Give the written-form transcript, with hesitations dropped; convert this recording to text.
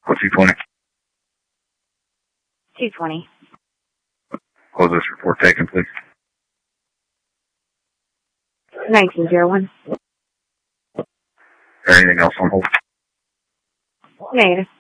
What's 220? 220. Close this report taken, please. 1901. Anything else on hold? Negative.